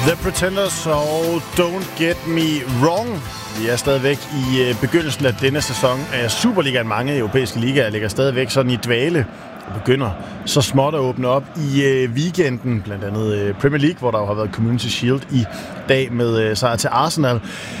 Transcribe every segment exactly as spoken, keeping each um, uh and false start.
The Pretenders og Don't Get Me Wrong. Vi er stadigvæk i begyndelsen af denne sæson af Superligaen. Mange europæiske ligaer ligger stadigvæk sådan i dvale og begynder så småt at åbne op i weekenden. Blandt andet Premier League, hvor der jo har været Community Shield i dag med sejr til Arsenal.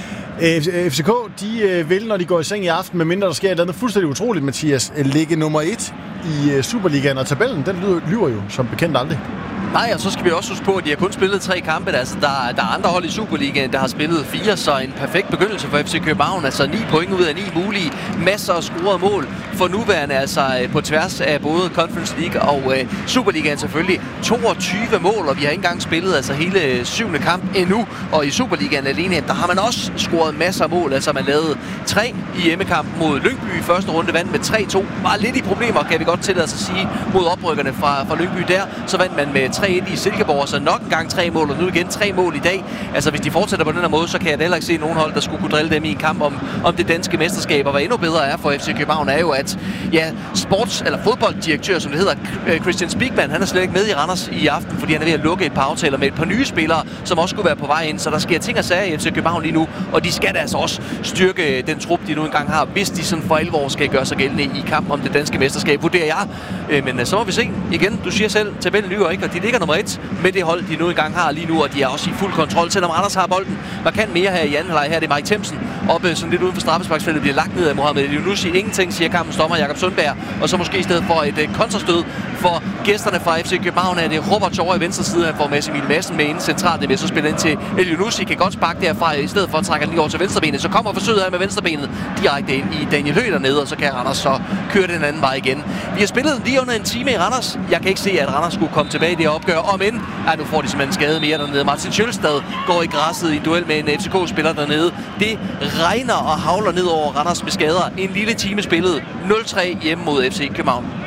F C K, de vil, når de går i seng i aften, medmindre der sker et eller andet fuldstændig utroligt, Mathias, ligge nummer et i Superligaen, og tabellen, den lyver jo som bekendt aldrig. Nej, og så skal vi også huske på, at de har kun spillet tre kampe. Altså, der, der er andre hold i Superligaen, der har spillet fire, så en perfekt begyndelse for F C København. Altså ni point ud af ni mulige. Masser af scorede mål for nuværende, altså på tværs af både Conference League og uh, Superligaen selvfølgelig. toogtyve mål, og vi har ikke engang spillet altså hele syvende kamp endnu. Og i Superligaen alene, der har man også scoret masser af mål. Altså man lavede tre i hjemmekampen mod Lyngby i første runde, vandt med tre to. Var lidt i problemer, kan vi godt tillade os at sige, mod oprykkerne fra, fra Lyngby der. Så vandt man med tre et i Silkeborg, så nok en gang tre mål, og nu igen tre mål i dag. Altså hvis de fortsætter på den her måde, så kan jeg heller ikke se nogen hold, der skulle kunne drille dem i en kamp om, om det danske mesterskab. Og hvad endnu bedre er for F C København er jo, at ja, sports- eller fodbolddirektør, som det hedder, Christian Spiegmann, han er slet ikke med i Randers i aften, fordi han er ved at lukke et par aftaler med et par nye spillere, som også skulle være på vej ind. Så der sker ting og sager i F C København lige nu, og de skal da altså også styrke den trup, de nu engang har, hvis de sådan for alvor skal gøre sig gældende i kampen om det danske mesterskab, vurderer jeg. Men så må vi se. Igen, du siger selv, tabellen lyver ikke, og de ligger nummer et med det hold, de nu engang har lige nu, og de er også i fuld kontrol, selvom Randers har bolden. Man kan mere her i anden halvleg. Her er det Mike Themsen oppe sådan lidt uden for straffesparksfeltet, bliver lagt ned af Mohamed Elyounoussi. Ingenting, siger kampens dommer Jakob Sundberg, og så måske i stedet for et uh, kontrastød for gæsterne fra F C København er det Robert over i venstre side. Han får Mads Emil Madsen med inden centralt. Det vil så spille ind til Elyounoussi, kan godt sparke derfra, i stedet for at trække lige over til venstrebenet. Så kommer forsøget her med venstrebenet direkte ind i Daniel Høgh dernede, og så kan Randers så køre den anden vej igen. Vi har spillet lige under en time i Randers. Jeg kan ikke se, at Randers skulle komme tilbage i det opgør. Om end, ja, nu får de simpelthen skade mere dernede. Martin Sjølstad går i græsset i duel med en F C K-spiller dernede. Det regner og havler ned over Randers med skader. En lille time spillet. nul tre hjemme mod F C København.